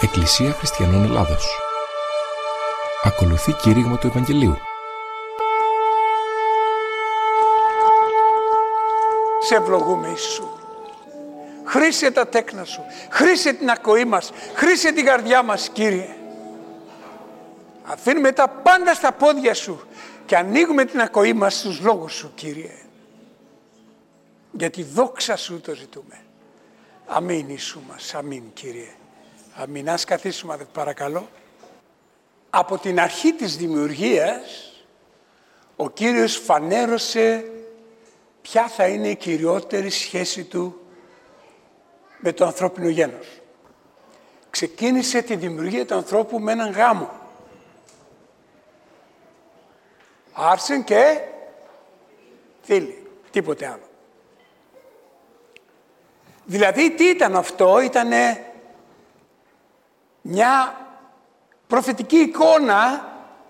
Εκκλησία Χριστιανών Ελλάδος. Ακολουθεί κήρυγμα του Ευαγγελίου. Σε ευλογούμε, Ιησού. Χρήσε τα τέκνα Σου. Χρήσε την ακοή μας. Χρήσε την καρδιά μας, Κύριε. Αφήνουμε τα πάντα στα πόδια Σου και ανοίγουμε την ακοή μας στους λόγους Σου, Κύριε. Γιατί δόξα Σου το ζητούμε. Αμήν, Ιησού μας. Αμήν, Κύριε. Αμήν. Ας καθίσουμε, παρακαλώ. Από την αρχή της δημιουργίας, ο Κύριος φανέρωσε ποια θα είναι η κυριότερη σχέση Του με το ανθρώπινο γένος. Ξεκίνησε τη δημιουργία του ανθρώπου με έναν γάμο. Άρσεν και θήλυ. Τίποτε άλλο. Δηλαδή τι ήταν αυτό? Ήτανε μια προφητική εικόνα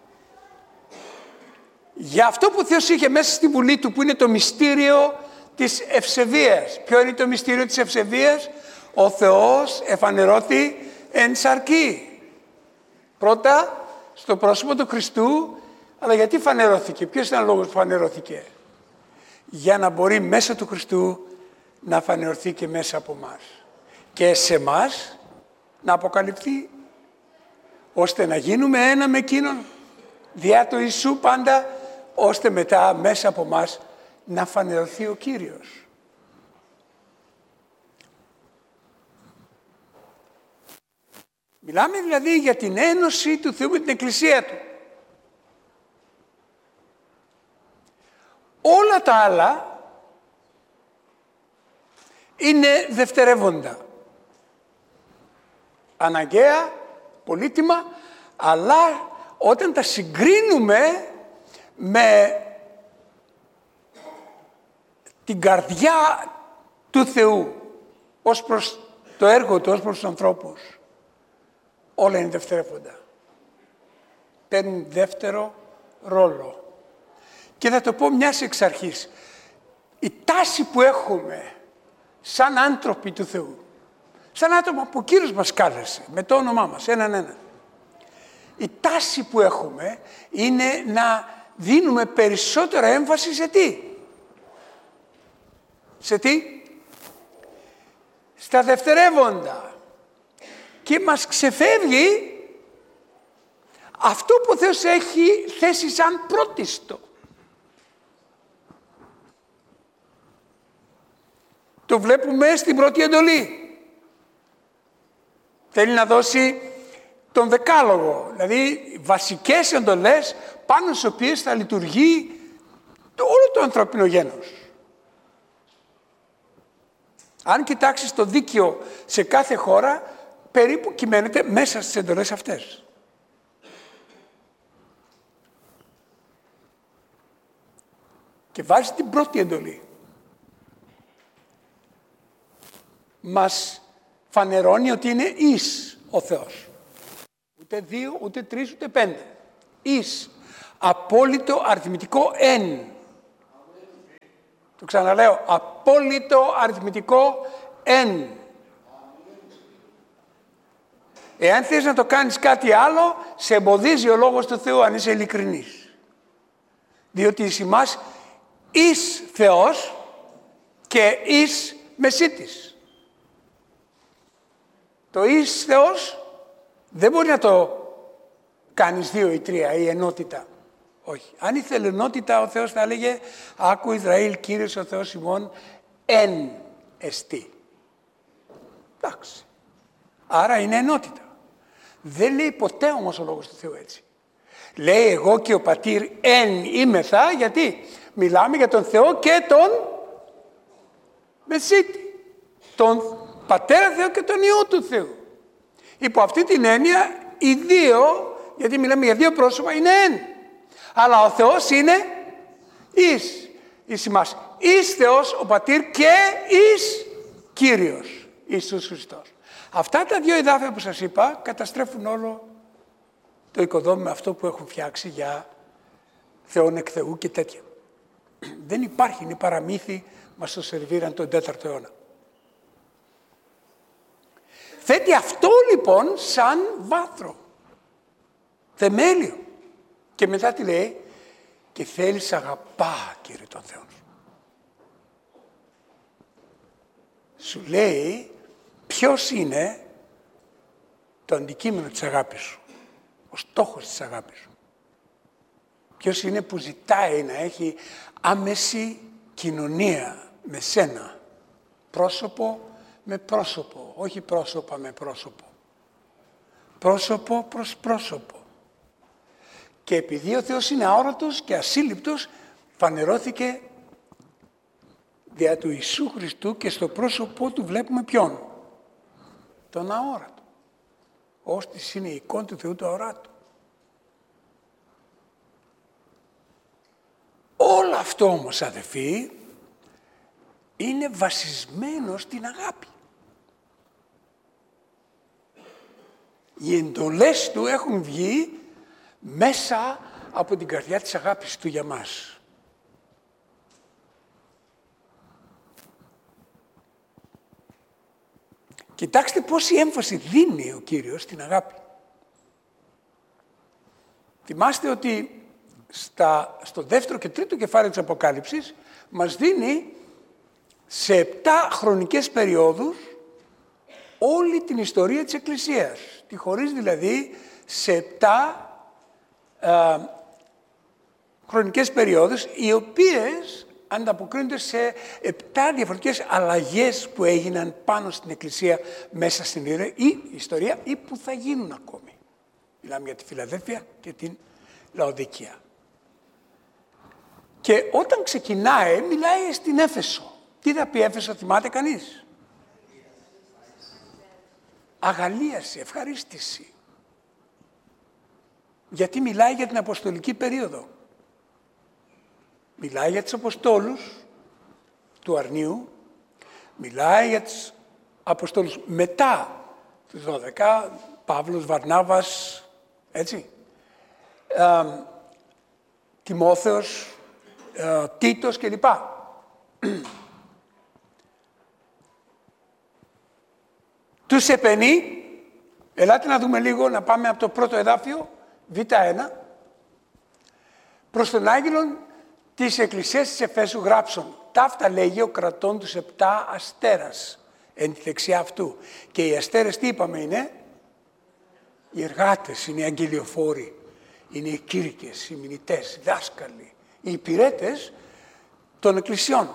για αυτό που ο Θεός είχε μέσα στη Βουλή Του, που είναι το μυστήριο της ευσεβίας. Ποιο είναι το μυστήριο της ευσεβίας? Ο Θεός εφανερώθη εν σαρκί. Πρώτα στο πρόσωπο του Χριστού, αλλά γιατί φανερώθηκε? Ποιος ήταν ο λόγος που φανερώθηκε? Για να μπορεί μέσα του Χριστού να φανερωθεί και μέσα από μας. Και σε μας να αποκαλυφθεί, ώστε να γίνουμε ένα με Εκείνον, διά του Ιησού πάντα, ώστε μετά μέσα από μας να φανερωθεί ο Κύριος. Μιλάμε δηλαδή για την ένωση του Θεού με την Εκκλησία Του. Όλα τα άλλα είναι δευτερεύοντα. Αναγκαία, πολύτιμα, αλλά όταν τα συγκρίνουμε με την καρδιά του Θεού ως προς το έργο Του, ως προς τους ανθρώπους, όλα είναι δευτερεύοντα. Παίρνουν δεύτερο ρόλο. Και θα το πω μιας εξ αρχής. Η τάση που έχουμε σαν άνθρωποι του Θεού, σαν άτομα που ο Κύριος μας κάλεσε με το όνομά μας, έναν. Η τάση που έχουμε είναι να δίνουμε περισσότερα έμφαση σε τι? Σε τι? Στα δευτερεύοντα. Και μας ξεφεύγει αυτό που ο Θεός έχει θέσει σαν πρώτιστο. Το βλέπουμε στην πρώτη εντολή. Θέλει να δώσει τον δεκάλογο, δηλαδή βασικές εντολές πάνω στις οποίες θα λειτουργεί όλο το ανθρώπινο γένος. Αν κοιτάξεις το δίκαιο σε κάθε χώρα, περίπου κυμαίνεται μέσα στις εντολές αυτές. Και βάζει την πρώτη εντολή. Μας φανερώνει ότι είναι εις ο Θεός. Ούτε 2, ούτε 3, ούτε 5. Εις. Απόλυτο αριθμητικό εν. Το ξαναλέω. Απόλυτο αριθμητικό εν. Εάν θες να το κάνεις κάτι άλλο, σε εμποδίζει ο λόγος του Θεού, αν είσαι ειλικρινής. Διότι εις ημάς εις Θεός και εις μεσίτης. Το εις Θεός δεν μπορεί να το κάνεις 2 ή 3 ή ενότητα. Όχι. Αν ήθελε ενότητα, ο Θεός θα έλεγε «Άκου Ισραήλ, Κύριος ο Θεός ημών εν εστί». Εντάξει. Άρα είναι ενότητα. Δεν λέει ποτέ όμως ο λόγος του Θεού έτσι. Λέει «Εγώ και ο Πατήρ εν είμεθα», γιατί μιλάμε για τον Θεό και τον Μεσίτη. Τον Πατέρα Θεό και τον Υιό του Θεού. Υπό αυτή την έννοια οι δύο, γιατί μιλάμε για δύο πρόσωπα, είναι εν. Αλλά ο Θεός είναι εις. Εις ημάς. Εις Θεός ο Πατήρ και εις Κύριος Ιησούς Χριστός. Αυτά τα δύο εδάφια που σας είπα καταστρέφουν όλο το οικοδόμημα αυτό που έχουν φτιάξει για Θεόν εκ Θεού και τέτοια. Δεν υπάρχει, είναι παραμύθι, μας το σερβίραν τον 4ο αιώνα. Θέτει αυτό λοιπόν σαν βάθρο, θεμέλιο. Και μετά τι λέει? Και θέλεις αγαπά, Κύριε, τον Θεό σου. Σου λέει ποιος είναι το αντικείμενο της αγάπης σου, ο στόχος της αγάπης σου. Ποιος είναι που ζητάει να έχει άμεση κοινωνία με σένα, πρόσωπο με πρόσωπο, όχι πρόσωπα με πρόσωπο. Πρόσωπο προς πρόσωπο. Και επειδή ο Θεός είναι αόρατος και ασύλληπτος, φανερώθηκε δια του Ιησού Χριστού και στο πρόσωπό του βλέπουμε ποιον? Τον αόρατο. Ώστις είναι η εικόνα του Θεού του αοράτου. Όλο αυτό όμως, αδελφοί, είναι βασισμένο στην αγάπη. Οι εντολές του έχουν βγει μέσα από την καρδιά της αγάπης του για μας. Κοιτάξτε πόση έμφαση δίνει ο Κύριος στην αγάπη. Θυμάστε ότι στο δεύτερο και τρίτο κεφάλαιο της Αποκάλυψης μας δίνει σε 7 χρονικές περιόδους όλη την ιστορία της Εκκλησίας. Τη χωρίζει δηλαδή σε 7 χρονικές περιόδους, οι οποίες ανταποκρίνονται σε 7 διαφορετικές αλλαγές που έγιναν πάνω στην Εκκλησία μέσα στην ιστορία ή που θα γίνουν ακόμη. Μιλάμε για τη Φιλαδέλφεια και την Λαοδικία. Και όταν ξεκινάει, μιλάει στην Έφεσο. Τι θα πει Έφεσο, θυμάται κανείς? Αγαλίαση, ευχαρίστηση. Γιατί μιλάει για την Αποστολική περίοδο. Μιλάει για τους Αποστόλους του Αρνίου, μιλάει για τους Αποστόλους μετά τους 12, Παύλος, Βαρνάβας, έτσι, Τιμόθεος, Τίτος κλπ. Τους επενεί, ελάτε να δούμε λίγο, να πάμε από το πρώτο εδάφιο, Β1, προς τον Άγγελον της Εκκλησίας της Εφέσου γράψον. Ταύτα λέγει ο κρατών τους 7 αστέρας εν τη δεξιά αυτού. Και οι αστέρες τι είπαμε είναι? Οι εργάτες, είναι οι αγγελιοφόροι, είναι οι κήρυκες, οι μηνυτές, οι δάσκαλοι, οι υπηρέτες των εκκλησιών.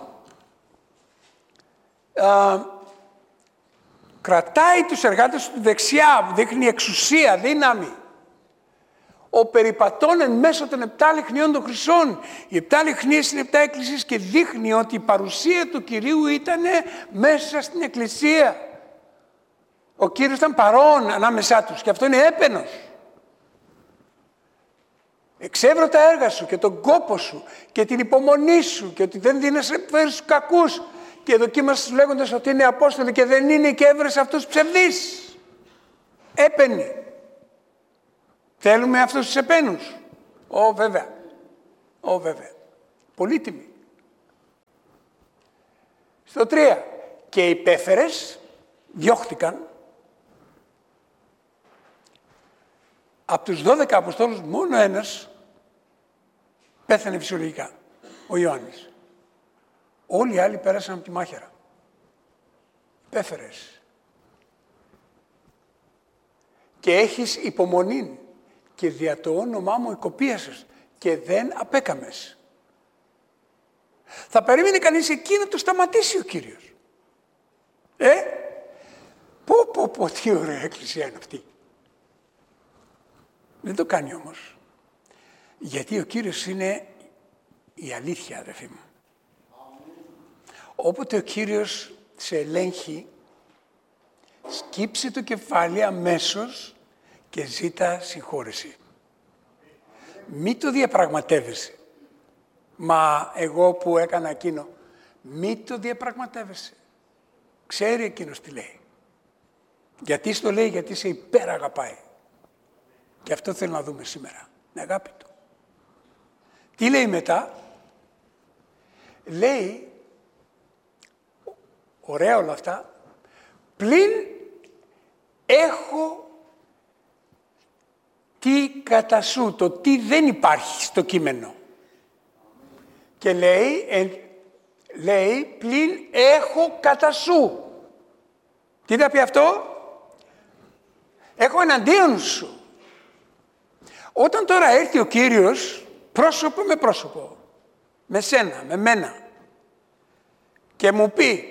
Κρατάει τους εργάτες του δεξιά, δείχνει εξουσία, δύναμη. Ο περιπατών εν μέσω των 7 λιχνιών των χρυσών. Οι 7 λιχνίες είναι 7 εκκλησίες και δείχνει ότι η παρουσία του Κυρίου ήταν μέσα στην εκκλησία. Ο Κύριος ήταν παρόν ανάμεσά τους και αυτό είναι έπαινος. Εξεύρω τα έργα σου και τον κόπο σου και την υπομονή σου και ότι δεν δίνεσαι στους κακούς και δοκίμασες λέγοντας ότι είναι Απόστολοι και δεν είναι και έβρες αυτούς ψευδείς. Έπαινοι. Θέλουμε αυτούς τους επένους? Βέβαια. Βέβαια. Πολύτιμοι. Στο 3. Και οι πέφερες διώχτηκαν. Από τους 12 Αποστόλους μόνο ένας πέθανε φυσιολογικά. Ο Ιωάννης. Όλοι οι άλλοι πέρασαν από τη μάχαιρα. Πέφερες. Και έχεις υπομονή και δια το όνομά μου οικοπίασες και δεν απέκαμες. Θα περίμενε κανείς εκεί να το σταματήσει ο Κύριος. Πω, τι ωραία εκκλησία είναι αυτή. Δεν το κάνει όμως. Γιατί ο Κύριος είναι η αλήθεια, αδερφοί μου. Όποτε ο Κύριος σε ελέγχει, σκύψε το κεφάλι αμέσως και ζήτα συγχώρεση. Μη το διαπραγματεύεσαι. Μα εγώ που έκανα εκείνο, μη το διαπραγματεύεσαι. Ξέρει εκείνος τι λέει. Γιατί στο λέει? Γιατί σε υπεραγαπάει. Και αυτό θέλω να δούμε σήμερα. Είναι αγάπη του. Τι λέει μετά? Λέει, ωραία όλα αυτά, πλην τι κατά σου, το τι δεν υπάρχει στο κείμενο. Και λέει πλην έχω κατά σου. Τι θα πει αυτό? Έχω εναντίον σου. Όταν τώρα έρθει ο Κύριος πρόσωπο με πρόσωπο, με σένα, με μένα, και μου πει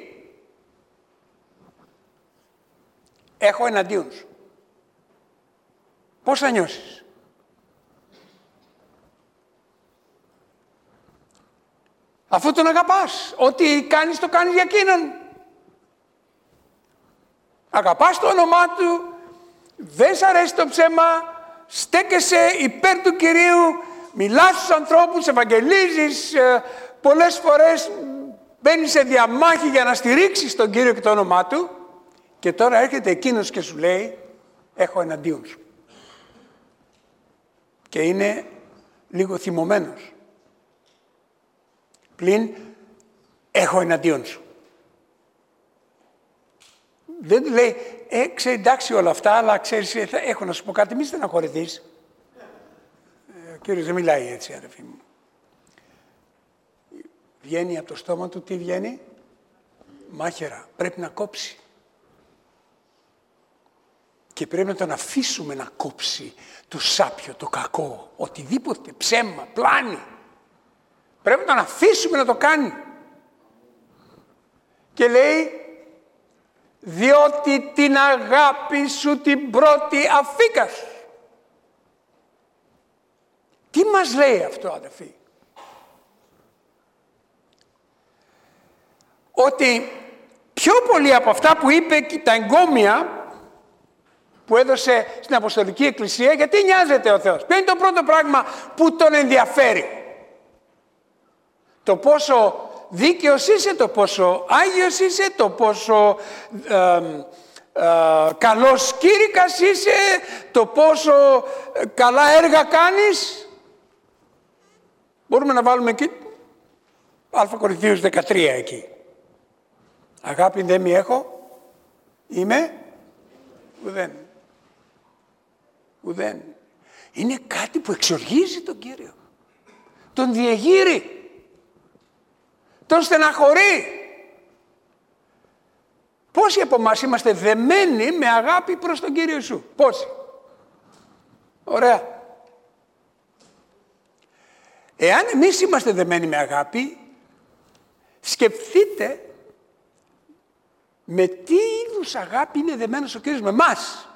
έχω εναντίον σου, πώς θα νιώσεις? Αφού τον αγαπάς, ό,τι κάνεις το κάνεις για εκείνον. Αγαπάς το όνομά του, δεν σ' αρέσει το ψέμα, στέκεσαι υπέρ του Κυρίου, μιλάς στους ανθρώπους, ευαγγελίζεις, πολλές φορές μπαίνεις σε διαμάχη για να στηρίξεις τον Κύριο και το όνομά του, και τώρα έρχεται εκείνος και σου λέει έχω εναντίον σου. Και είναι λίγο θυμωμένος. Πλην έχω εναντίον σου. Δεν του λέει, ξέρει εντάξει όλα αυτά, αλλά ξέρεις, έχω να σου πω κάτι, μη στεναχωρηθείς. Ο Κύριος δεν μιλάει έτσι, αδερφοί μου. Βγαίνει από το στόμα του, τι βγαίνει? Μάχαιρα. Πρέπει να κόψει. Και πρέπει να τον αφήσουμε να κόψει το σάπιο, το κακό, οτιδήποτε, ψέμα, πλάνη. Πρέπει να τον αφήσουμε να το κάνει. Και λέει, διότι την αγάπη σου την πρώτη αφήκας. Τι μας λέει αυτό, αδερφοί? Ότι πιο πολύ από αυτά που είπε και τα εγκόμια που έδωσε στην Αποστολική Εκκλησία, γιατί νοιάζεται ο Θεός? Ποιο είναι το πρώτο πράγμα που τον ενδιαφέρει? Το πόσο δίκαιος είσαι, το πόσο άγιος είσαι, το πόσο καλός κήρυκας είσαι, το πόσο καλά έργα κάνεις. Μπορούμε να βάλουμε εκεί Α Κορινθίους 13 εκεί. Αγάπη δεν μη έχω, είμαι ουδέν. Ουδέν. Είναι κάτι που εξοργίζει τον Κύριο. Τον διεγείρει. Τον στεναχωρεί. Πόσοι από εμάς είμαστε δεμένοι με αγάπη προς τον Κύριο Ιησού? Πόσοι? Ωραία. Εάν εμείς είμαστε δεμένοι με αγάπη, σκεφτείτε με τι είδους αγάπη είναι δεμένος ο Κύριος με εμάς.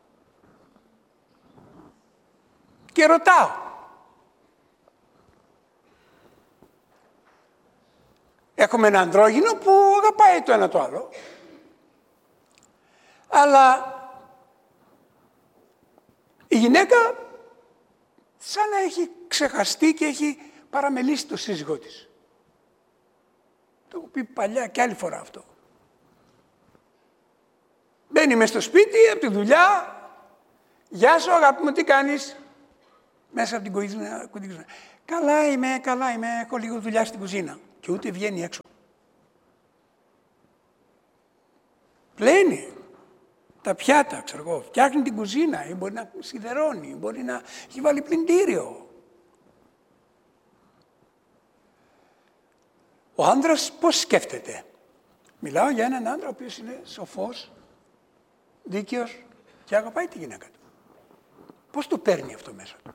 Και ρωτάω, έχουμε ένα ανδρόγυνο που αγαπάει το ένα το άλλο, αλλά η γυναίκα σαν να έχει ξεχαστεί και έχει παραμελήσει το σύζυγό της. Το έχω πει παλιά και άλλη φορά αυτό. Μπαίνει μες στο σπίτι, από τη δουλειά, γεια σου αγάπη μου, τι κάνεις? Μέσα από την κουζίνα. Καλά είμαι, έχω λίγο δουλειά στην κουζίνα. Και ούτε βγαίνει έξω. Πλένει τα πιάτα, ξέρω εγώ, φτιάχνει την κουζίνα, ή μπορεί να σιδερώνει, μπορεί να έχει βάλει πλυντήριο. Ο άνδρας πώς σκέφτεται? Μιλάω για έναν άνδρα ο οποίος είναι σοφός, δίκαιος και αγαπάει τη γυναίκα του. Πώς το παίρνει αυτό μέσα του?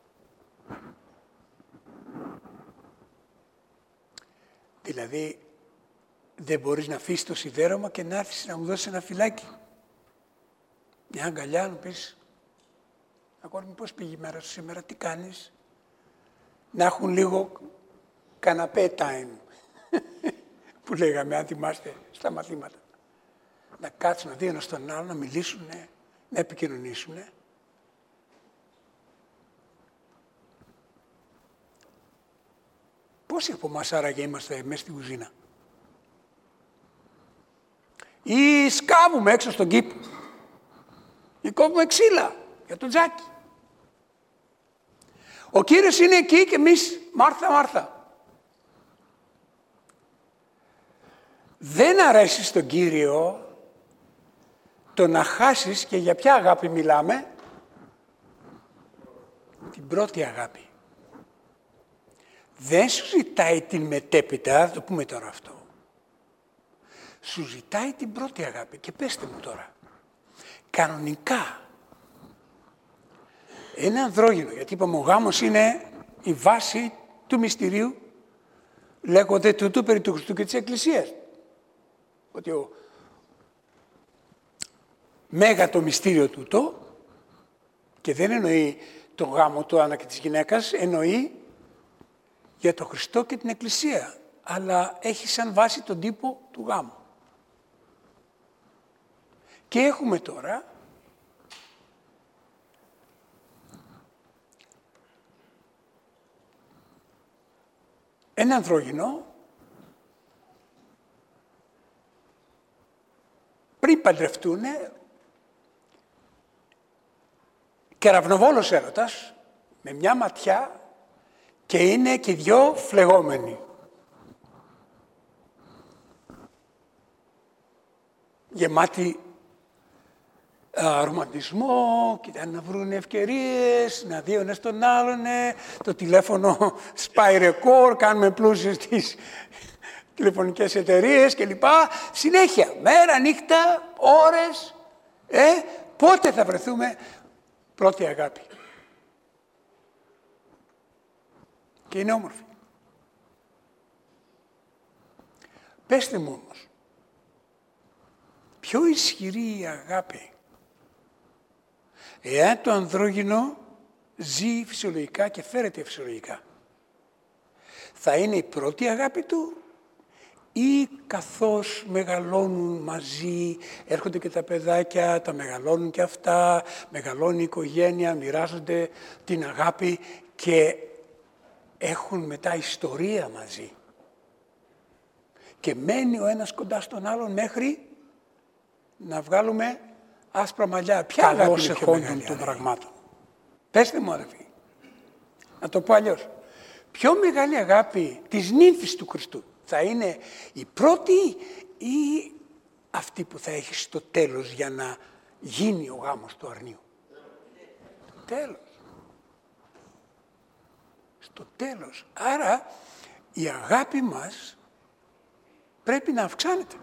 Δηλαδή, δεν μπορείς να αφήσεις το σιδέρωμα και να έρθεις να μου δώσεις ένα φυλάκι. Μια αγκαλιά, να πεις, αγόρι μου, πώς πήγε η μέρα σου σήμερα, τι κάνεις? Να έχουν λίγο καναπέ time, που λέγαμε, αν θυμάστε, στα μαθήματα. Να κάτσουν, να δει ένας τον άλλο, να μιλήσουν, να επικοινωνήσουν. Πόσοι από εμάς άραγε είμαστε μέσα στην κουζίνα? Ή σκάβουμε έξω στον κήπο. Ή κόβουμε ξύλα για το τζάκι. Ο Κύριος είναι εκεί και εμείς Μάρθα. Δεν αρέσει στον Κύριο το να χάσεις, και για ποια αγάπη μιλάμε? την πρώτη αγάπη. Δεν σου ζητάει την μετέπειτα, θα το πούμε τώρα αυτό. Σου ζητάει την πρώτη αγάπη. Και πέστε μου τώρα, κανονικά, ένα ανδρόγυνο, γιατί είπαμε ο γάμος είναι η βάση του μυστηρίου, λέγονται τούτου περί του Χριστού και της Εκκλησίας. Ότι ο μέγα το μυστήριο τούτο, και δεν εννοεί το γάμο του άντρα και της γυναίκας, εννοεί για τον Χριστό και την Εκκλησία, αλλά έχει σαν βάση τον τύπο του γάμου. Και έχουμε τώρα ένα ανδρόγυνο πριν παντρευτούνε, κεραυνοβόλος έρωτας, με μια ματιά, και είναι και δυο φλεγόμενοι. Γεμάτοι ρομαντισμό, κοιτάνε να βρουν ευκαιρίες, να δει ο ένας τον άλλον, το τηλέφωνο σπάει ρεκόρ, κάνουμε πλούσιες τις τηλεφωνικές εταιρείες κλπ. Συνέχεια, μέρα, νύχτα, ώρες, πότε θα βρεθούμε πρώτη αγάπη. Και είναι όμορφη. Πέστε μου όμως, πιο ισχυρή η αγάπη εάν το ανδρόγυνο ζει φυσιολογικά και φέρεται φυσιολογικά. Θα είναι η πρώτη αγάπη του ή καθώς μεγαλώνουν μαζί, έρχονται και τα παιδάκια, τα μεγαλώνουν και αυτά, μεγαλώνει η οικογένεια, μοιράζονται την αγάπη και έχουν μετά ιστορία μαζί. Και μένει ο ένας κοντά στον άλλον μέχρι να βγάλουμε άσπρα μαλλιά. Ποια αγάπη είναι πιο μεγάλη των πραγμάτων? Πέστε μου αδερφοί. Να το πω αλλιώς. Πιο μεγάλη αγάπη της νύμφης του Χριστού θα είναι η πρώτη ή αυτή που θα έχει στο τέλος για να γίνει ο γάμος του αρνίου? Το τέλος. Στο τέλος. Άρα η αγάπη μας πρέπει να αυξάνεται.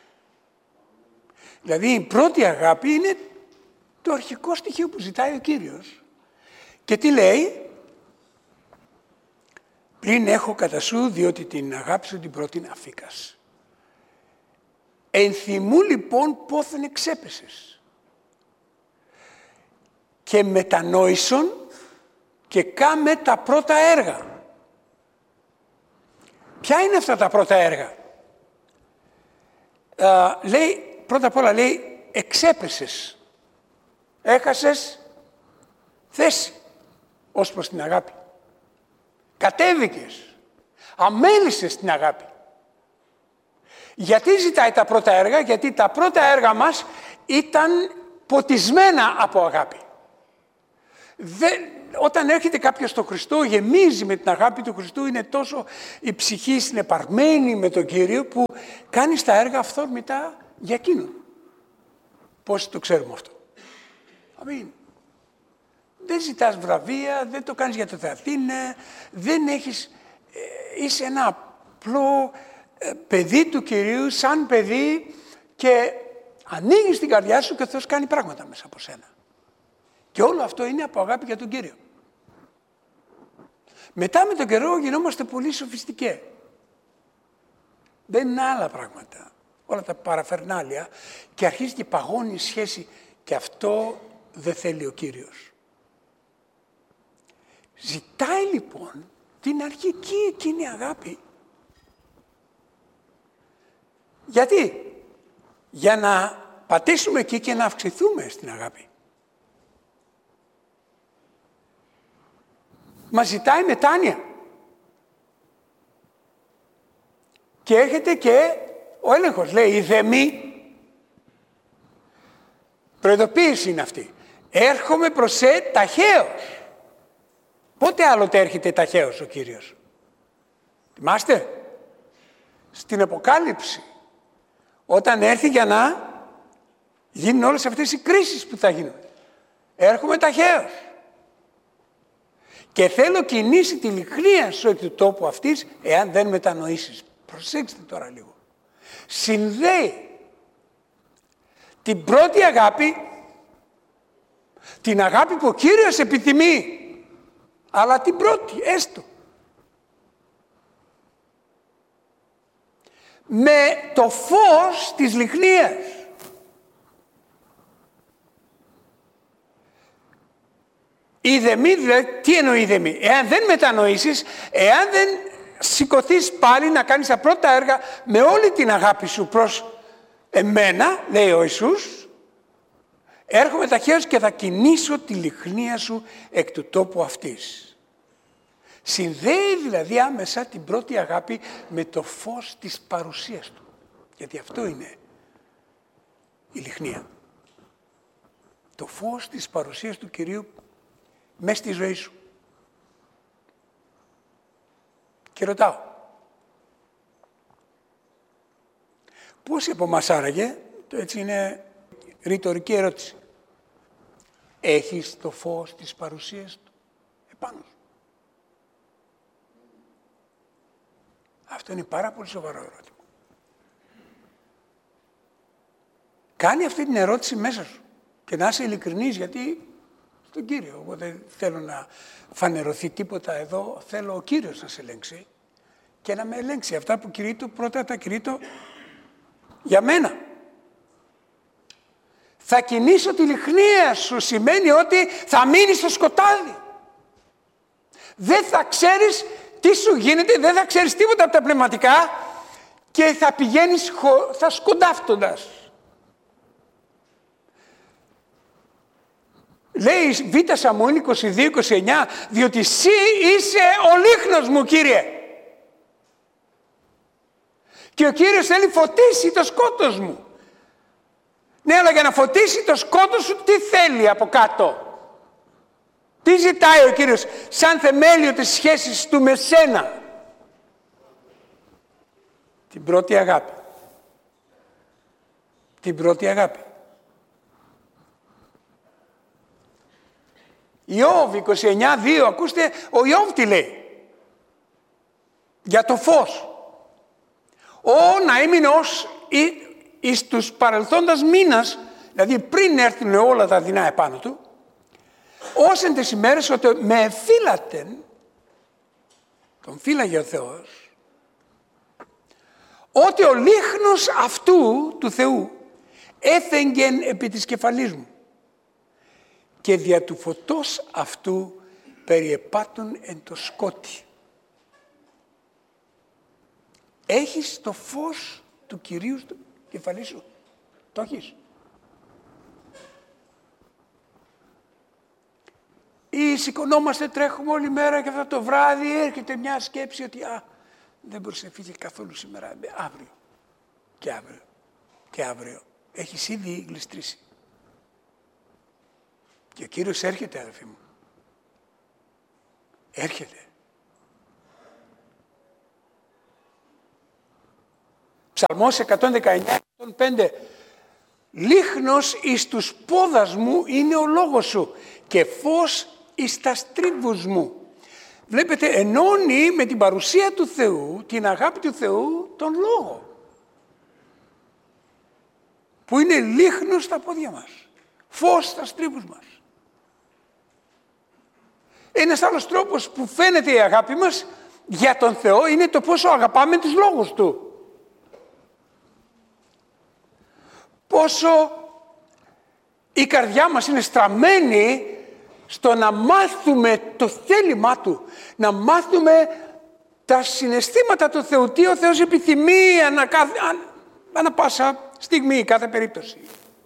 Δηλαδή η πρώτη αγάπη είναι το αρχικό στοιχείο που ζητάει ο Κύριος. Και τι λέει? Πριν έχω κατά σου, διότι την αγάπη σου την πρώτη αφήκας. Ενθυμού λοιπόν πόθεν εξέπεσες. Και μετανόησον και κάμε τα πρώτα έργα. Ποια είναι αυτά τα πρώτα έργα? Λέει, πρώτα απ' όλα λέει, εξέπεσες. Έχασες θέση ως προς την αγάπη. Κατέβηκες. Αμέλησες την αγάπη. Γιατί ζητάει τα πρώτα έργα? Γιατί τα πρώτα έργα μας ήταν ποτισμένα από αγάπη. Όταν έρχεται κάποιος στο Χριστό, γεμίζει με την αγάπη του Χριστού, είναι τόσο η ψυχή συνεπαρμένη με τον Κύριο που κάνει τα έργα αυθόρμητα για εκείνον. Πώς το ξέρουμε αυτό? Αμήν. Δεν ζητάς βραβεία, δεν το κάνεις για το θεατήνε, δεν έχεις, είσαι ένα απλό παιδί του Κυρίου, σαν παιδί, και ανοίγεις την καρδιά σου και ο Θεός κάνει πράγματα μέσα από σένα. Και όλο αυτό είναι από αγάπη για τον Κύριο. Μετά με τον καιρό γινόμαστε πολύ σοφιστικέ. Δεν είναι άλλα πράγματα. Όλα τα παραφερνάλια, και αρχίζει και παγώνει η σχέση, και αυτό δεν θέλει ο Κύριος. Ζητάει λοιπόν την αρχική εκείνη αγάπη. Γιατί? Για να πατήσουμε εκεί και να αυξηθούμε στην αγάπη. Μας ζητάει μετάνοια. Και έρχεται και ο έλεγχος. Λέει, η δεμή, προειδοποίηση είναι αυτή. Έρχομαι προς ταχαίως. Πότε άλλοτε έρχεται ταχαίως ο Κύριος? Θυμάστε? Στην Αποκάλυψη. Όταν έρθει για να γίνουν όλες αυτές οι κρίσεις που θα γίνουν. Έρχομαι ταχαίως. Και θέλω κινήσει τη λιχνία σου εκ του τόπου αυτής, εάν δεν μετανοήσεις. Προσέξτε τώρα λίγο. Συνδέει την πρώτη αγάπη, την αγάπη που ο Κύριος επιθυμεί, αλλά την πρώτη, έστω, με το φως της λιχνίας. Τι εννοεί είδεμη? Εάν δεν μετανοήσεις, εάν δεν σηκωθείς πάλι να κάνεις τα πρώτα έργα με όλη την αγάπη σου προς εμένα, λέει ο Ιησούς, έρχομαι ταχαίως και θα κινήσω τη λιχνία σου εκ του τόπου αυτής. Συνδέει δηλαδή άμεσα την πρώτη αγάπη με το φως της παρουσίας του. Γιατί αυτό είναι η λιχνία. Το φως της παρουσίας του Κυρίου μέσα στη ζωή σου. Και ρωτάω, πόσοι από εμάς άραγε, το έτσι είναι ρητορική ερώτηση, έχεις το φως της παρουσίας του επάνω σου? Αυτό είναι πάρα πολύ σοβαρό ερώτημα. Κάνει αυτή την ερώτηση μέσα σου και να είσαι ειλικρινής, γιατί στον Κύριο, εγώ δεν θέλω να φανερωθεί τίποτα εδώ, θέλω ο Κύριος να σε ελέγξει και να με ελέγξει. Αυτά που κηρύττω, πρώτα τα κηρύττω για μένα. Θα κινήσω τη λιχνία σου σημαίνει ότι θα μείνεις στο σκοτάδι. Δεν θα ξέρεις τι σου γίνεται, δεν θα ξέρεις τίποτα από τα πνευματικά και θα πηγαίνεις θα σκοντάφτοντας. Λέει Β' Σαμουήλ 22-29, διότι εσύ είσαι ο λίχνος μου, Κύριε. Και ο Κύριος θέλει φωτίσει το σκότος μου. Ναι, αλλά για να φωτίσει το σκότος σου, τι θέλει από κάτω? Τι ζητάει ο Κύριος σαν θεμέλιο της σχέσης του με σένα? Την πρώτη αγάπη. Την πρώτη αγάπη. Ιώβ 29-2, ακούστε ο Ιώβ τι λέει για το φως. Να έμεινε ως εις τους παρελθόντας μήνας, δηλαδή πριν έρθουν όλα τα δεινά επάνω του, ως εν τες ημέρες ότι με εφύλατεν, τον φύλαγε ο Θεός, ότι ο λίχνος αυτού του Θεού έφεγγεν επί της κεφαλής μου και δια του φωτός αυτού περιεπάτων εν το σκότι. Έχεις το φως του Κυρίου στο κεφαλή σου? Το έχεις? Ή σηκωνόμαστε, τρέχουμε όλη μέρα και αυτό το βράδυ έρχεται μια σκέψη ότι δεν μπορούσε να φύγει καθόλου σήμερα, αύριο και αύριο και αύριο. Έχεις ήδη γλιστρήσει. Και ο Κύριος έρχεται, αδελφοί μου. Έρχεται. Ψαλμός 119-105. Λίχνος εις τους πόδας μου είναι ο λόγος σου και φως εις τα στρίβους μου. Βλέπετε, ενώνει με την παρουσία του Θεού, την αγάπη του Θεού, τον λόγο. Που είναι λίχνος στα πόδια μας. Φως στα στρίβους μας. Ένας άλλος τρόπος που φαίνεται η αγάπη μας για τον Θεό είναι το πόσο αγαπάμε τους λόγους Του. Πόσο η καρδιά μας είναι στραμμένη στο να μάθουμε το θέλημά Του, να μάθουμε τα συναισθήματα του Θεού, τι ο Θεός επιθυμεί ανά πάσα στιγμή, κάθε περίπτωση.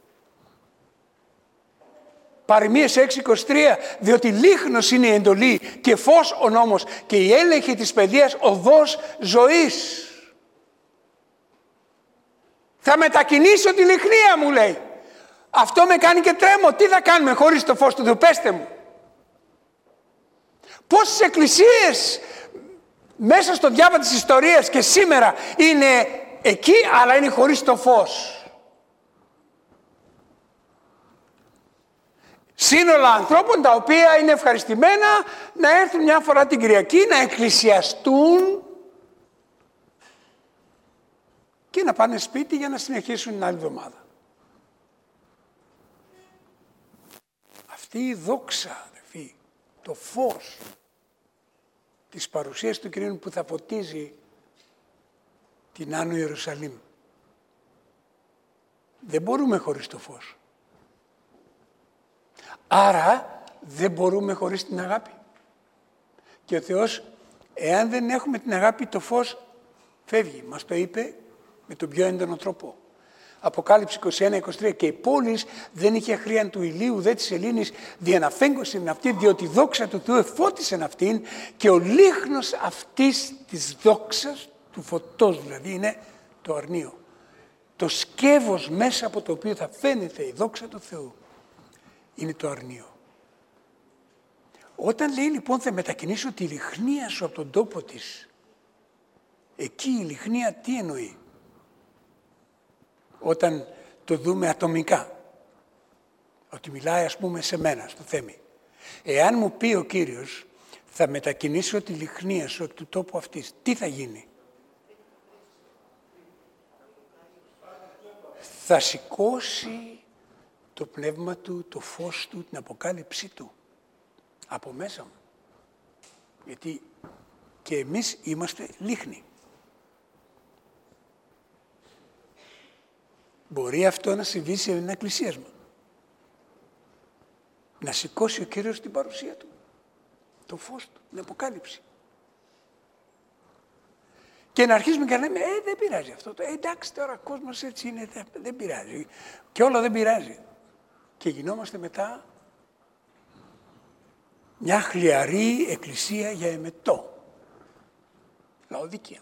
Παροιμίες 6:23, διότι λίχνος είναι η εντολή και φως ο νόμος και η έλεγχη της παιδείας οδός ζωής. Θα μετακινήσω τη λιχνία μου, λέει. Αυτό με κάνει και τρέμω. Τι θα κάνουμε χωρίς το φως του Θεού, πέστε μου. Πόσες εκκλησίες μέσα στο διάβα της ιστορίας και σήμερα είναι εκεί, αλλά είναι χωρίς το φως. Σύνολα ανθρώπων τα οποία είναι ευχαριστημένα να έρθουν μια φορά την Κυριακή, να εκκλησιαστούν και να πάνε σπίτι για να συνεχίσουν την άλλη εβδομάδα. Αυτή η δόξα, αδελφοί, το φως της παρουσίας του Κυρίου που θα φωτίζει την Άνω Ιερουσαλήμ. Δεν μπορούμε χωρίς το φως. Άρα δεν μπορούμε χωρίς την αγάπη. Και ο Θεός, εάν δεν έχουμε την αγάπη, το φως φεύγει. Μας το είπε με τον πιο έντονο τρόπο. Αποκάλυψη 21-23. Και η πόλη δεν είχε χρίαν του ηλίου, δε της σελήνης, διαναφέγκωσεν αυτή, διότι η δόξα του Θεού εφώτισεν αυτήν, και ο λίχνος αυτής της δόξας, του φωτός δηλαδή, είναι το αρνείο. Το σκεύος μέσα από το οποίο θα φαίνεται η δόξα του Θεού είναι το αρνείο. Όταν λέει λοιπόν θα μετακινήσω τη λιχνία σου από τον τόπο της, εκεί η λιχνία τι εννοεί? Όταν το δούμε ατομικά, ότι μιλάει ας πούμε σε μένα, στο Θέμη. Εάν μου πει ο Κύριος θα μετακινήσω τη λιχνία σου από του τόπου αυτής, τι θα γίνει? Θα σηκώσει το πνεύμα του, το φως του, την αποκάλυψή του από μέσα μου. Γιατί και εμείς είμαστε λίχνη. Μπορεί αυτό να συμβεί σε ένα εκκλησίασμα. Να σηκώσει ο Κύριος την παρουσία του, το φως του, την αποκάλυψη. Και να αρχίσουμε και να λέμε, δεν πειράζει αυτό. Εντάξει τώρα ο κόσμος έτσι είναι, δεν πειράζει. Και όλο δεν πειράζει. Και γινόμαστε μετά μια χλιαρή εκκλησία για εμετό. Λαοδίκεια.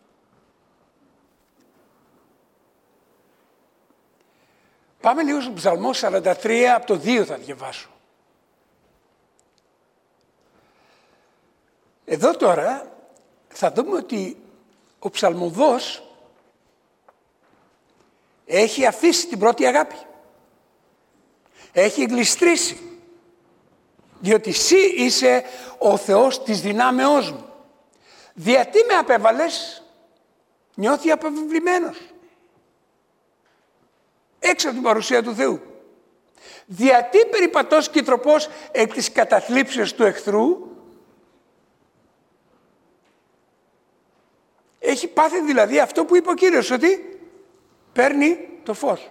Πάμε λίγο στο Ψαλμό 43, από το 2 θα διαβάσω. Εδώ τώρα θα δούμε ότι ο ψαλμοδός έχει αφήσει την πρώτη αγάπη. Έχει γλιστρήσει. Διότι εσύ είσαι ο Θεός της δυνάμεώς μου. Διατί με απέβαλες, νιώθει απευλημένος. Έξω από την παρουσία του Θεού. Διατί περιπατός και τροπός εκ της καταθλίψεως του εχθρού. Έχει πάθει δηλαδή αυτό που είπε ο Κύριος, ότι παίρνει το φως.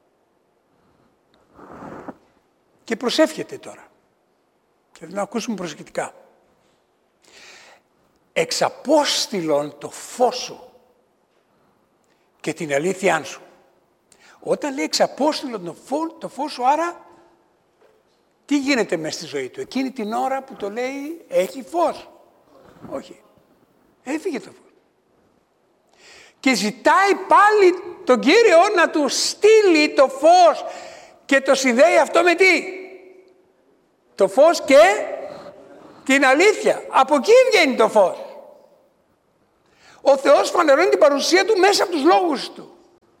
Και προσεύχεται τώρα. Και να ακούσουμε προσεκτικά. Εξαπόστηλον το φως σου και την αλήθειά σου. Όταν λέει εξαπόστηλον το φως σου, άρα τι γίνεται μέσα στη ζωή του? Εκείνη την ώρα που το λέει έχει φως? Όχι. Έφυγε το φως. Και ζητάει πάλι τον Κύριο να του στείλει το φως και το συνδέει αυτό με τι? Το φως και την αλήθεια. Από εκεί βγαίνει το φως. Ο Θεός φανερώνει την παρουσία του μέσα από τους λόγους του.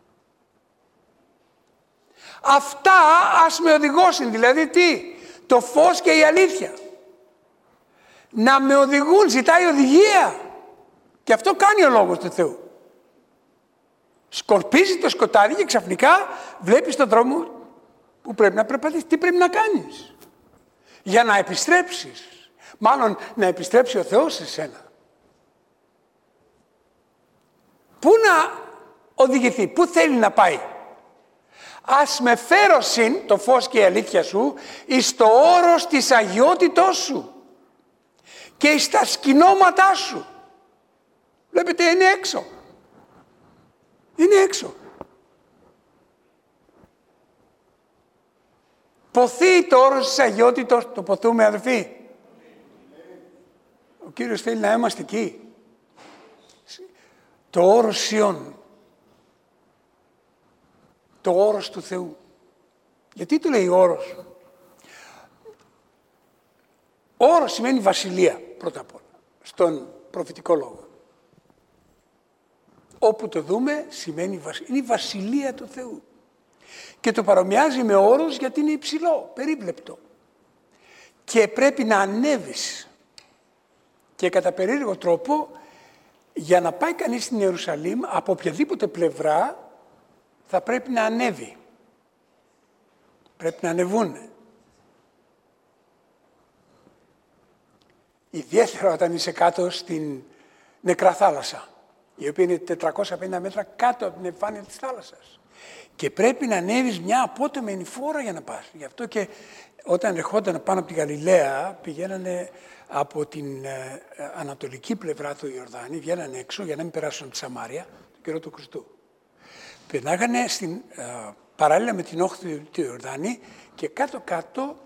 Αυτά ας με οδηγώσουν, δηλαδή τι? Το φως και η αλήθεια. Να με οδηγούν, ζητάει οδηγία. Και αυτό κάνει ο λόγος του Θεού. Σκορπίζει το σκοτάδι και ξαφνικά βλέπεις τον δρόμο που πρέπει να περπατήσεις. Τι πρέπει να κάνεις για να επιστρέψεις? Μάλλον να επιστρέψει ο Θεός σε σένα. Πού να οδηγηθεί, πού θέλει να πάει? Ας με φέρωσιν το φως και η αλήθεια σου εις το όρος της αγιότητός σου και εις τα σκηνώματά σου. Βλέπετε, είναι έξω. Είναι έξω. Ποθεί το όρος της αγιότητος, το ποθούμε αδελφοί. Ο Κύριος θέλει να είμαστε εκεί. Το όρος Σιών. Το όρος του Θεού. Γιατί του λέει όρος? Όρος σημαίνει βασιλεία πρώτα απ' όλα. Στον προφητικό λόγο. Όπου το δούμε σημαίνει είναι η βασιλεία του Θεού. Και το παρομοιάζει με όρος γιατί είναι υψηλό, περίπλεπτο. και πρέπει να ανέβεις. Και κατά περίεργο τρόπο, για να πάει κανείς στην Ιερουσαλήμ, από οποιαδήποτε πλευρά, θα πρέπει να ανέβει. Πρέπει να ανεβούν. Ιδιαίτερα όταν είσαι κάτω στην νεκρά θάλασσα, η οποία είναι 450 μέτρα κάτω από την επιφάνεια της θάλασσας. Και πρέπει να ανέβεις μια απότομη ανηφόρα για να πας. Γι' αυτό και όταν ερχόταν πάνω από τη Γαλιλαία, πηγαίνανε από την ανατολική πλευρά του Ιορδάνη, βγαίνανε έξω για να μην περάσουν από τη Σαμάρια, τον καιρό του Χριστού. Περνάγανε παράλληλα με την όχθη του Ιορδάνη και κάτω-κάτω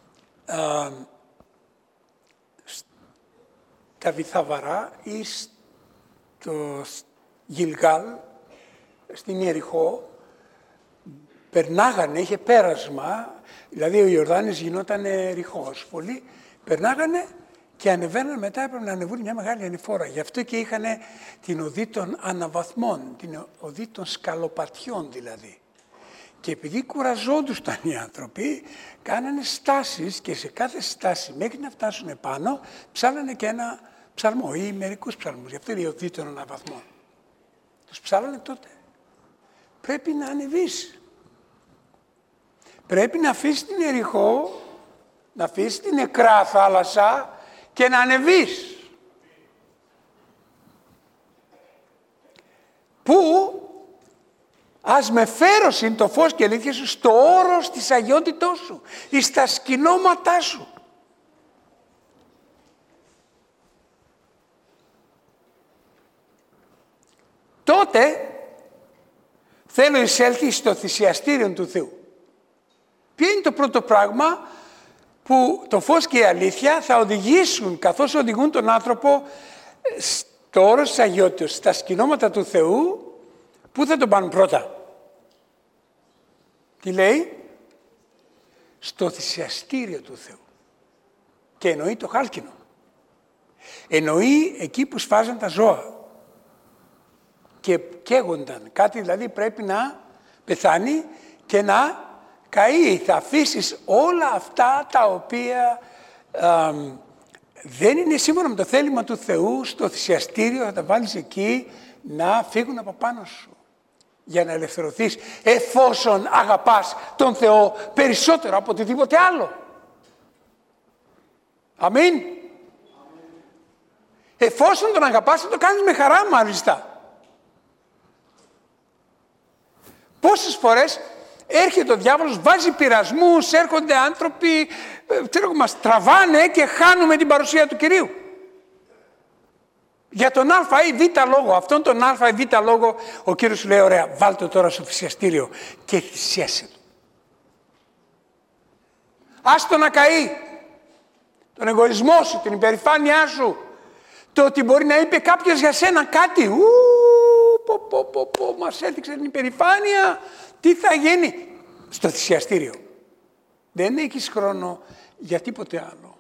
τα Βυθαβαρά ή στο Γιλγάλ, στην Ιεριχώ, περνάγανε, είχε πέρασμα, δηλαδή ο Ιορδάνης γινόταν ρηχός πολύ, περνάγανε και ανεβαίναν μετά, έπρεπε να ανεβούν μια μεγάλη ανηφόρα. Γι' αυτό και είχαν την οδή των αναβαθμών, την οδή των σκαλοπατιών δηλαδή. Και επειδή κουραζόντουσαν οι άνθρωποι, κάνανε στάσεις και σε κάθε στάση μέχρι να φτάσουν επάνω, ψάλανε και ένα ψαλμό ή μερικούς ψαλμούς. Γι' αυτό είναι η οδή των αναβαθμών. Τους ψάλανε τότε. Πρέπει να ανεβείς. Πρέπει να αφήσεις την Ιεριχώ, να αφήσεις την νεκρά θάλασσα και να ανεβείς. Πού ας με φέρωσιν το φως και αλήθεια σου στο όρος της αγιότητός σου ή στα σκηνώματά σου. Τότε θέλω εισέλθει στο θυσιαστήριο του Θεού. Ποιο είναι το πρώτο πράγμα που το φως και η αλήθεια θα οδηγήσουν, καθώς οδηγούν τον άνθρωπο στο όρος της αγιότητας, στα σκηνώματα του Θεού, πού θα τον πάνε πρώτα? Τι λέει? Στο θυσιαστήριο του Θεού. Και εννοεί το χάλκινο. Εννοεί εκεί που σφάζαν τα ζώα και καίγονταν. Κάτι δηλαδή πρέπει να πεθάνει και να καεί. Θα αφήσεις όλα αυτά τα οποία δεν είναι σύμφωνα με το θέλημα του Θεού στο θυσιαστήριο, θα τα βάλεις εκεί να φύγουν από πάνω σου για να ελευθερωθείς, εφόσον αγαπάς τον Θεό περισσότερο από οτιδήποτε άλλο. Αμήν. Εφόσον τον αγαπάς θα το κάνεις με χαρά μάλιστα. Πόσες φορές έρχεται ο διάβολος, βάζει πειρασμούς, έρχονται άνθρωποι, μας τραβάνε και χάνουμε την παρουσία του Κυρίου. Για τον α ή β λόγο, αυτόν τον α ή β λόγο, ο Κύριος σου λέει, ωραία, βάλ' το τώρα στο θυσιαστήριο και θυσιάσαι το. Άστο να καεί. Τον εγωισμό σου, την υπερηφάνειά σου, το ότι μπορεί να είπε κάποιος για σένα κάτι, μας έδειξε την υπερηφάνεια, τι θα γίνει? Στο θυσιαστήριο. Δεν έχεις χρόνο για τίποτε άλλο.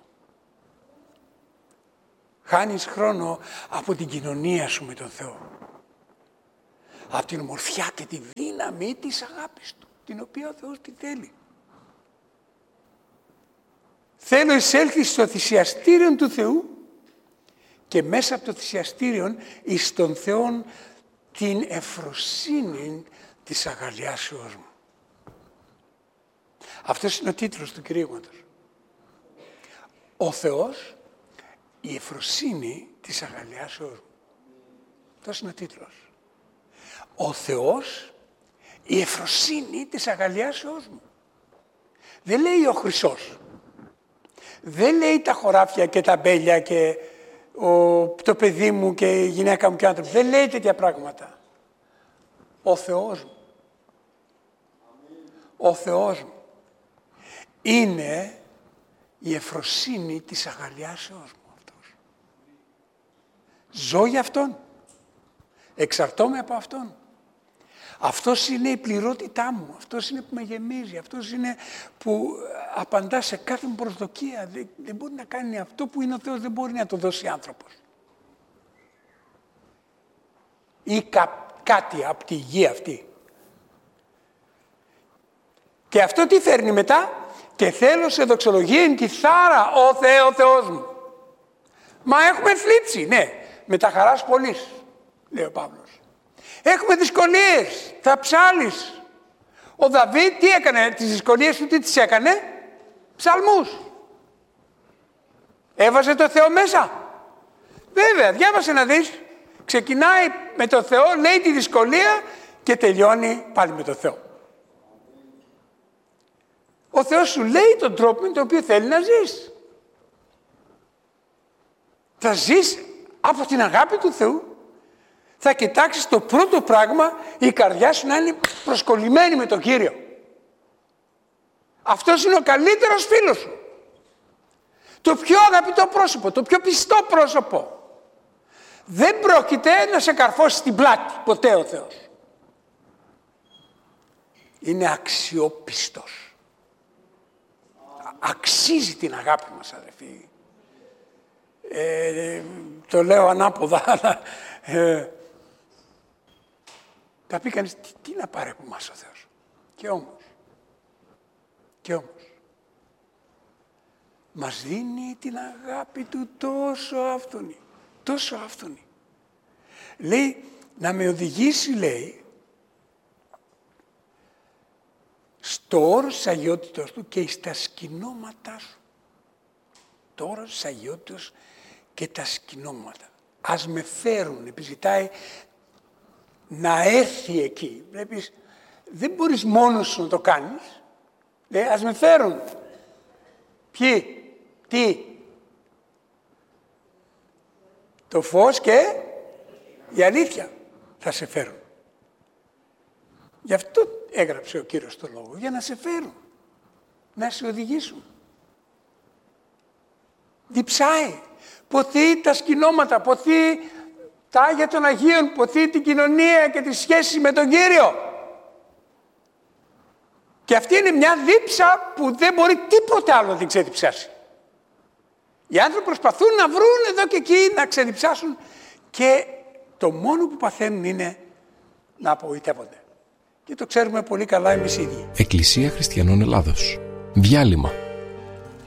Χάνεις χρόνο από την κοινωνία σου με τον Θεό. Από την ομορφιά και τη δύναμη της αγάπης Του, την οποία ο Θεός τη θέλει. Θέλω εισέλθει στο θυσιαστήριο του Θεού και μέσα από το θυσιαστήριο εις τον Θεόν την ευφροσύνη της αγαλιάσεως μου. Αυτός είναι ο τίτλος του κηρύγματος. Ο Θεός, η ευφροσύνη της αγαλιάσεως μου. Αυτός είναι ο τίτλος. Ο Θεός, η ευφροσύνη της αγαλιάσεως μου. Δεν λέει ο Χρυσός. Δεν λέει τα χωράφια και τα μπέλια και το παιδί μου και η γυναίκα μου και ο άνθρωπος. Δεν λέει τέτοια πράγματα. Ο Θεός μου. Ο Θεός μου είναι η ευφροσύνη της αγαλιάσεως μου αυτός. Ζω για Αυτόν. Εξαρτώμαι από Αυτόν. Αυτός είναι η πληρότητά μου. Αυτός είναι που με γεμίζει. Αυτός είναι που απαντά σε κάθε μου προσδοκία. Δεν μπορεί να κάνει αυτό που είναι ο Θεός. Δεν μπορεί να το δώσει άνθρωπος. Ή κάτι από τη γη αυτή. Και αυτό τι φέρνει μετά? και θέλω σε δοξολογία τη θάρα, ο Θεέ, ο Θεός μου. Μα έχουμε θλίψη, ναι, με τα χαράς πολλής, λέει ο Παύλος. Έχουμε δυσκολίες, θα ψάλεις. Ο Δαβίδ τι έκανε, τις δυσκολίες του τι τις έκανε, ψαλμούς. Έβαζε το Θεό μέσα. Βέβαια, διάβασε να δεις, ξεκινάει με το Θεό, λέει τη δυσκολία και τελειώνει πάλι με το Θεό. Ο Θεός σου λέει τον τρόπο με τον οποίο θέλει να ζεις. Θα ζεις από την αγάπη του Θεού. Θα κοιτάξεις το πρώτο πράγμα, η καρδιά σου να είναι προσκολλημένη με τον Κύριο. Αυτός είναι ο καλύτερος φίλος σου. Το πιο αγαπητό πρόσωπο, το πιο πιστό πρόσωπο. Δεν πρόκειται να σε καρφώσει στην πλάτη, ποτέ ο Θεός. Είναι αξιόπιστος. Αξίζει την αγάπη μας, αδερφοί. Το λέω ανάποδα, αλλά θα πει κανείς, τι να πάρει από εμάς ο Θεός. Και όμως, μας δίνει την αγάπη του τόσο άφθονη. Λέει, να με οδηγήσει, λέει, στο όρος της αγιότητος του και στα σκηνώματά σου. Το όρος της αγιότητος και τα σκηνώματα. Ας με φέρουν, επιζητάει να έρθει εκεί. Βλέπεις, δεν μπορείς μόνος σου να το κάνεις. Λέει, ας με φέρουν. Ποιοι, τι. Το φως και η αλήθεια θα σε φέρουν. Γι' αυτό έγραψε ο Κύριος το λόγο, για να σε φέρουν, να σε οδηγήσουν. Διψάει, ποθεί τα σκηνώματα, ποθεί τα Άγια των Αγίων, ποθεί την κοινωνία και τη σχέση με τον Κύριο. Και αυτή είναι μια δίψα που δεν μπορεί τίποτε άλλο να την ξεδιψάσει. Οι άνθρωποι προσπαθούν να βρουν εδώ και εκεί, να ξεδιψάσουν και το μόνο που παθαίνουν είναι να απογοητεύονται. Και το ξέρουμε πολύ καλά εμείς οι ίδιοι. Εκκλησία Χριστιανών Ελλάδος. Διάλειμμα.